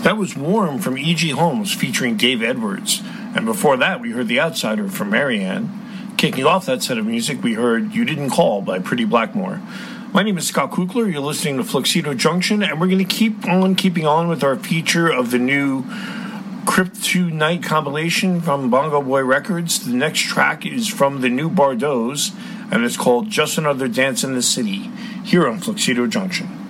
That was Warm from E.G. Holmes featuring Dave Edwards. And before that, we heard The Outsider from Marianne. Kicking off that set of music, we heard You Didn't Call by Pretty Blackmore. My name is Scott Kukler. You're listening to Fluxido Junction, and we're going to keep on keeping on with our feature of the new Crypt 2 Night compilation from Bongo Boy Records. The next track is from the new Bardos, and it's called Just Another Dance in the City, here on Fluxido Junction.